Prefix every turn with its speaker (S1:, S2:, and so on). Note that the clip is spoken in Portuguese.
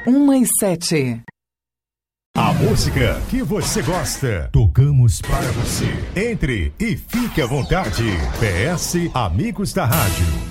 S1: 1h07.
S2: A música que você gosta, tocamos para você. Entre e fique à vontade. PS Amigos da Rádio.